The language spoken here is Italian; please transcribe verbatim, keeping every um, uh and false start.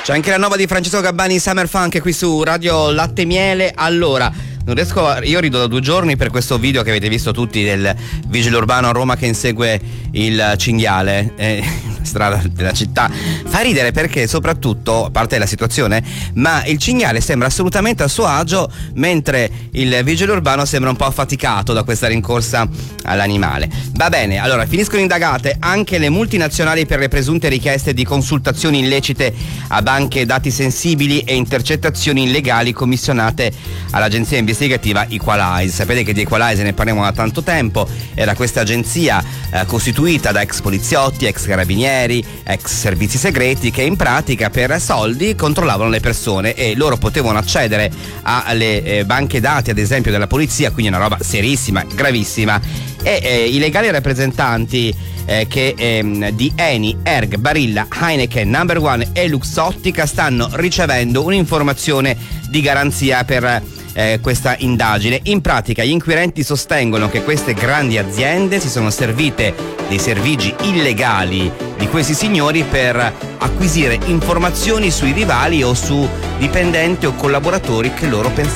C'è anche la nuova di Francesco Gabbani, Summer Funk, qui su Radio Latte Miele. Allora, non riesco a... io rido da due giorni per questo video che avete visto tutti del vigile urbano a Roma che insegue il cinghiale, eh, strada della città. Fa ridere perché soprattutto, a parte la situazione, ma il cinghiale sembra assolutamente a suo agio, mentre il vigile urbano sembra un po' affaticato da questa rincorsa all'animale. Va bene, allora finiscono indagate anche le multinazionali per le presunte richieste di consultazioni illecite a banche dati sensibili e intercettazioni illegali commissionate all'agenzia investigativa Equalize. Sapete che di Equalize ne parliamo da tanto tempo, era questa agenzia eh, costituita da ex poliziotti, ex carabinieri, ex servizi segreti che in pratica per soldi controllavano le persone e loro potevano accedere alle eh, banche dati ad esempio della polizia, quindi una roba serissima, gravissima. E eh, i legali rappresentanti eh, che ehm, di Eni, Erg, Barilla, Heineken, Number One e Luxottica stanno ricevendo un'informazione di garanzia per eh, questa indagine. In pratica gli inquirenti sostengono che queste grandi aziende si sono servite dei servigi illegali di questi signori per acquisire informazioni sui rivali o su dipendenti o collaboratori che loro pensavano